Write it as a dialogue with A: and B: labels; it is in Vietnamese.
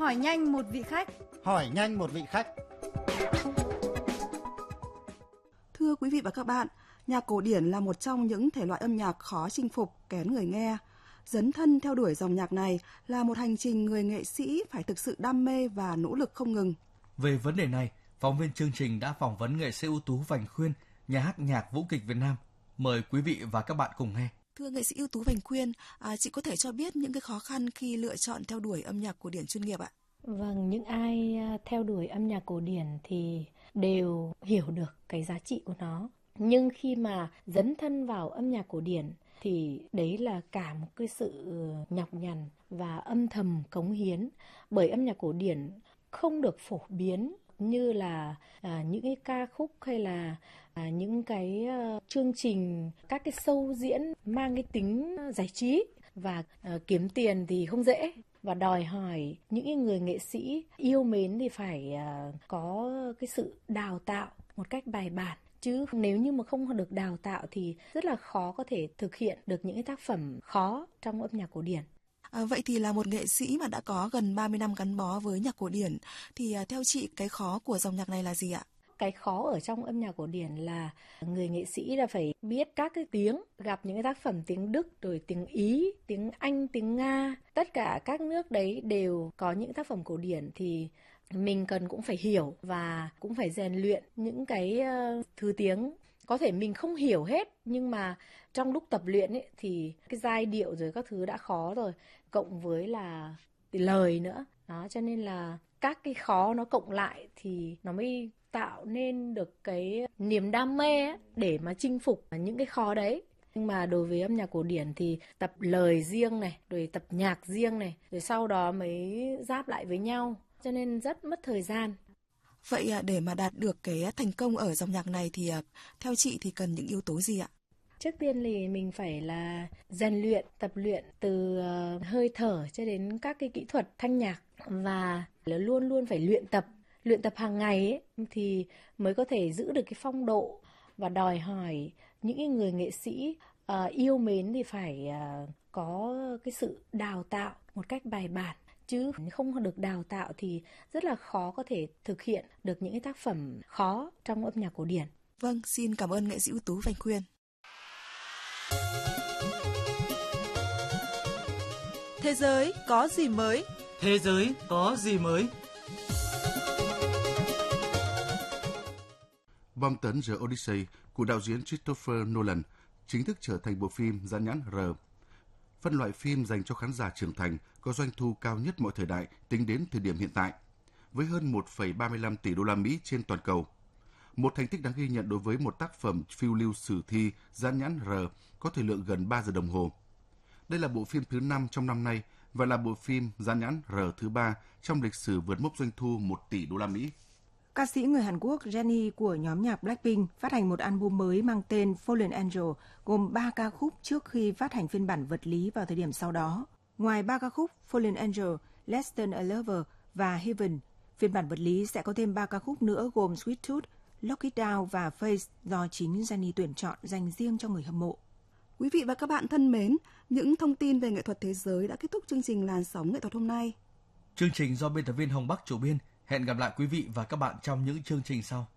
A: Hỏi nhanh một vị khách.
B: Hỏi nhanh một vị khách.
C: Thưa quý vị và các bạn, nhạc cổ điển là một trong những thể loại âm nhạc khó chinh phục, kén người nghe. Dấn thân theo đuổi dòng nhạc này là một hành trình người nghệ sĩ phải thực sự đam mê và nỗ lực không ngừng.
D: Về vấn đề này, phóng viên chương trình đã phỏng vấn nghệ sĩ ưu tú Vành Khuyên, nhà hát nhạc vũ kịch Việt Nam. Mời quý vị và các bạn cùng nghe.
C: Thưa nghệ sĩ ưu tú Vành Khuyên, chị có thể cho biết những cái khó khăn khi lựa chọn theo đuổi âm nhạc cổ điển chuyên nghiệp ạ?
E: Vâng, những ai theo đuổi âm nhạc cổ điển thì đều hiểu được cái giá trị của nó. Nhưng khi mà dấn thân vào âm nhạc cổ điển thì đấy là cả một cái sự nhọc nhằn và âm thầm cống hiến. Bởi âm nhạc cổ điển không được phổ biến như là những cái ca khúc hay là những cái chương trình, các cái show diễn mang cái tính giải trí. Và kiếm tiền thì không dễ, và đòi hỏi những người nghệ sĩ yêu mến thì phải có cái sự đào tạo một cách bài bản. Chứ nếu như mà không được đào tạo thì rất là khó có thể thực hiện được những cái tác phẩm khó trong âm nhạc cổ điển.
C: Vậy thì là một nghệ sĩ mà đã có gần 30 năm gắn bó với nhạc cổ điển thì theo chị cái khó của dòng nhạc này là gì ạ?
E: Cái khó ở trong âm nhạc cổ điển là người nghệ sĩ là phải biết các cái tiếng, gặp những cái tác phẩm tiếng Đức, rồi tiếng Ý, tiếng Anh, tiếng Nga. Tất cả các nước đấy đều có những tác phẩm cổ điển thì mình cũng phải hiểu và cũng phải rèn luyện những cái thứ tiếng. Có thể mình không hiểu hết nhưng mà trong lúc tập luyện ấy, thì cái giai điệu rồi các thứ đã khó rồi, cộng với là lời nữa. Đó, cho nên là các cái khó nó cộng lại thì nó mới tạo nên được cái niềm đam mê ấy, để mà chinh phục những cái khó đấy. Nhưng mà đối với âm nhạc cổ điển thì tập lời riêng này, rồi tập nhạc riêng này, rồi sau đó mới ráp lại với nhau, cho nên rất mất thời gian.
C: Vậy để mà đạt được cái thành công ở dòng nhạc này thì theo chị thì cần những yếu tố gì ạ?
E: Trước tiên thì mình phải là rèn luyện, tập luyện từ hơi thở cho đến các cái kỹ thuật thanh nhạc, và luôn luôn phải luyện tập hàng ngày ấy, thì mới có thể giữ được cái phong độ. Và đòi hỏi những người nghệ sĩ yêu mến thì phải có cái sự đào tạo một cách bài bản. Chứ không được đào tạo thì rất là khó có thể thực hiện được những cái tác phẩm khó trong âm nhạc cổ điển.
C: Vâng, xin cảm ơn nghệ sĩ ưu tú Vành Khuyên.
A: Thế giới có gì mới?
F: Thế giới có gì mới?
G: Bom tấn The Odyssey của đạo diễn Christopher Nolan chính thức trở thành bộ phim dán nhãn R, phân loại phim dành cho khán giả trưởng thành có doanh thu cao nhất mọi thời đại tính đến thời điểm hiện tại, với hơn 1,35 tỷ đô la Mỹ trên toàn cầu. Một thành tích đáng ghi nhận đối với một tác phẩm phiêu lưu sử thi dán nhãn R có thời lượng gần 3 giờ đồng hồ. Đây là bộ phim thứ 5 trong năm nay và là bộ phim dán nhãn R thứ 3 trong lịch sử vượt mốc doanh thu 1 tỷ đô la Mỹ.
H: Ca sĩ người Hàn Quốc Jennie của nhóm nhạc Blackpink phát hành một album mới mang tên Fallen Angel, gồm 3 ca khúc trước khi phát hành phiên bản vật lý vào thời điểm sau đó. Ngoài 3 ca khúc Fallen Angel, Less Than a Lover và Heaven, phiên bản vật lý sẽ có thêm 3 ca khúc nữa gồm Sweet Tooth, Lock It Down và Face do chính Jennie tuyển chọn dành riêng cho người hâm mộ.
C: Quý vị và các bạn thân mến, những thông tin về nghệ thuật thế giới đã kết thúc chương trình Làn sóng nghệ thuật hôm nay.
D: Chương trình do biên tập viên Hồng Bắc chủ biên. Hẹn gặp lại quý vị và các bạn trong những chương trình sau.